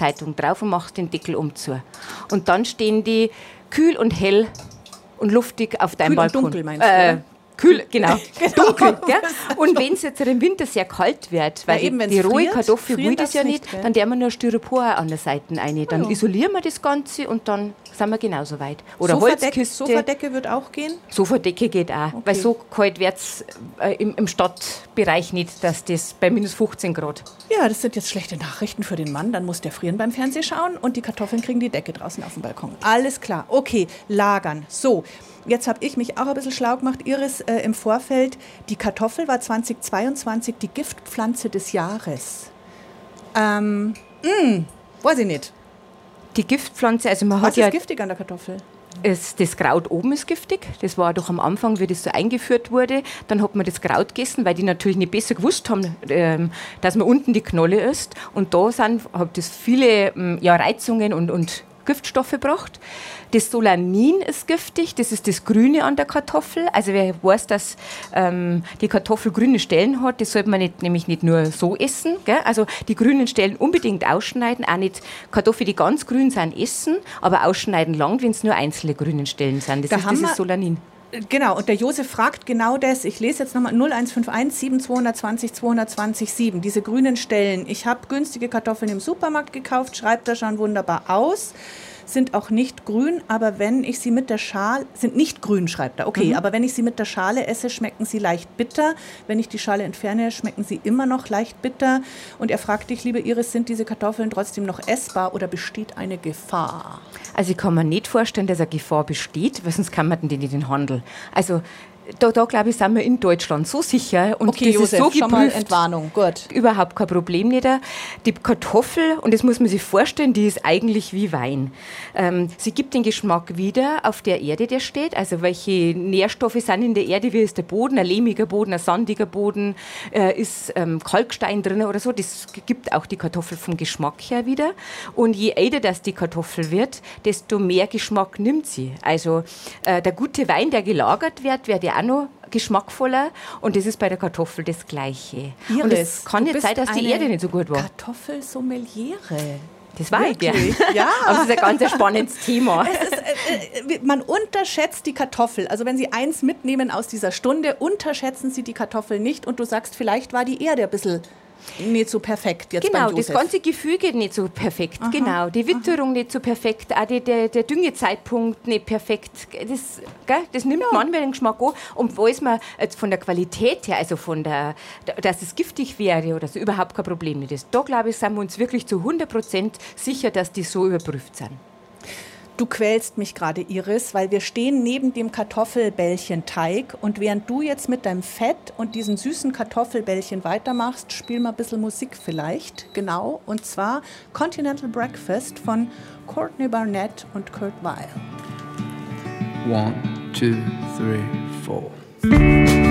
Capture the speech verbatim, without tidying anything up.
Tageszeitung drauf und machst den Deckel um zu. Und dann stehen die kühl und hell und luftig auf deinem kühl Balkon. Und dunkel meinst du, äh, oder? Kühl, genau. Genau. Dunkel. Gell? Und wenn es jetzt im Winter sehr kalt wird, weil ja, eben, die, die rohe friert, Kartoffel will das ja nicht, nicht dann der wir nur Styropor an der Seite rein. Dann ja. isolieren wir das Ganze und dann sind wir genauso weit. Oder Sofadecke, Holzkiste. Sofadecke wird auch gehen? Sofadecke geht auch, Okay. weil so kalt wird es äh, im, im Stadtbereich nicht, dass das bei minus fünfzehn Grad. Ja, das sind jetzt schlechte Nachrichten für den Mann. Dann muss der frieren beim Fernsehen schauen und die Kartoffeln kriegen die Decke draußen auf dem Balkon. Alles klar. Okay, lagern. So, jetzt habe ich mich auch ein bisschen schlau gemacht. Iris, äh, im Vorfeld, die Kartoffel war zweitausendzweiundzwanzig die Giftpflanze des Jahres. Ähm, mh, weiß ich nicht. Die Giftpflanze, also man Was hat ja... ist giftig an der Kartoffel? Es, das Kraut oben ist giftig. Das war doch am Anfang, wie das so eingeführt wurde. Dann hat man das Kraut gegessen, weil die natürlich nicht besser gewusst haben, ähm, dass man unten die Knolle isst. Und da sind, hat das viele ähm, ja, Reizungen und, und Giftstoffe gebracht. Das Solanin ist giftig, das ist das Grüne an der Kartoffel. Also wer weiß, dass ähm, die Kartoffel grüne Stellen hat, das sollte man nicht, nämlich nicht nur so essen. Gell? Also die grünen Stellen unbedingt ausschneiden, auch nicht Kartoffeln, die ganz grün sind, essen, aber ausschneiden lang, wenn es nur einzelne grüne Stellen sind. Das Da ist haben dieses wir- Solanin. Genau, und der Josef fragt genau das. Ich lese jetzt nochmal null eins fünf eins sieben zwei zwei null zwei zwei null sieben. Diese grünen Stellen. Ich habe günstige Kartoffeln im Supermarkt gekauft, schreibt da schon wunderbar aus. Sind auch nicht grün, aber wenn ich sie mit der Schale, sind nicht grün, schreibt er, okay, mhm. aber wenn ich sie mit der Schale esse, schmecken sie leicht bitter. Wenn ich die Schale entferne, schmecken sie immer noch leicht bitter. Und er fragt dich, liebe Iris, sind diese Kartoffeln trotzdem noch essbar oder besteht eine Gefahr? Also ich kann mir nicht vorstellen, dass eine Gefahr besteht, weil sonst kann man die nicht in den Handel. Also da, da glaube ich, sind wir in Deutschland so sicher und okay, das Josef, ist so schon mal geprüft. Entwarnung, gut. Überhaupt kein Problem nicht. Die Kartoffel, und das muss man sich vorstellen, die ist eigentlich wie Wein. Ähm, sie gibt den Geschmack wieder auf der Erde, der steht. Also welche Nährstoffe sind in der Erde, wie ist der Boden, ein lehmiger Boden, ein sandiger Boden, äh, ist ähm, Kalkstein drin oder so. Das gibt auch die Kartoffel vom Geschmack her wieder. Und je älter das die Kartoffel wird, desto mehr Geschmack nimmt sie. Also äh, der gute Wein, der gelagert wird, wird ja auch noch geschmackvoller und das ist bei der Kartoffel das Gleiche. Iris, und es kann du nicht sein, dass die bist Erde eine nicht so gut war. Kartoffelsommeliere. Das war ich, ja. Wirklich? Ja. Aber es ist ein ganz spannendes Thema. Es ist, äh, äh, man unterschätzt die Kartoffel. Also wenn Sie eins mitnehmen aus dieser Stunde, unterschätzen Sie die Kartoffel nicht und du sagst, vielleicht war die Erde ein bisschen nicht so perfekt jetzt Genau, beim das Josef. ganze Gefüge nicht so perfekt. Aha, Genau, die Witterung aha. nicht so perfekt, auch die, der, der Düngezeitpunkt nicht perfekt. Das, gell, das nimmt ja. manchmal den Geschmack an. Und wo ist man jetzt von der Qualität her, also von der, dass es giftig wäre oder so, überhaupt kein Problem nicht ist. Da, glaube ich, sind wir uns wirklich zu hundert Prozent sicher, dass die so überprüft sind. Du quälst mich gerade, Iris, weil wir stehen neben dem Kartoffelbällchenteig und während du jetzt mit deinem Fett und diesen süßen Kartoffelbällchen weitermachst, spiel mal ein bisschen Musik vielleicht, genau, und zwar Continental Breakfast von Courtney Barnett und Kurt Weill. One, two, three, four.